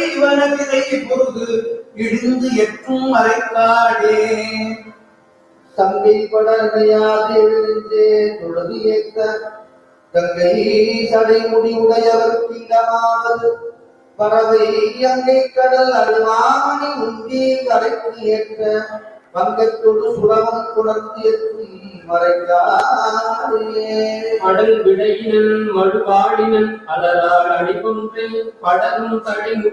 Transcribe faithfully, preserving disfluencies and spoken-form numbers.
வனவிதை பொருது இடிந்து எட்டும் மறைக்காடே தங்கை படர்மையாது எழுந்தே தொழுது ஏற்க கங்கை சடைமுடி உடையவர் திங்கமாவது பறவை அங்கை கடல் அழுவாமணி உண்டி கரைக்கு ஏற்ற பங்கத்தொடு சுரவம் புணர்ந்து எற்றும் மறைக்காடே அடல் விடையினன் மழுவாடினன் அலரால் அடிபொன்றை படரும் தடை